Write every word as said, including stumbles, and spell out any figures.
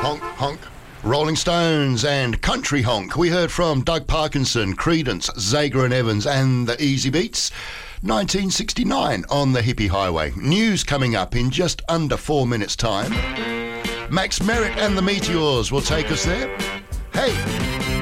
Honk, honk. Rolling Stones and Country Honk. We heard from Doug Parkinson, Creedence, Zager and Evans and the Easy Beats. nineteen sixty-nine on the Hippie Highway. News coming up in just under four minutes' time. Max Merritt and the Meteors will take us there. Hey!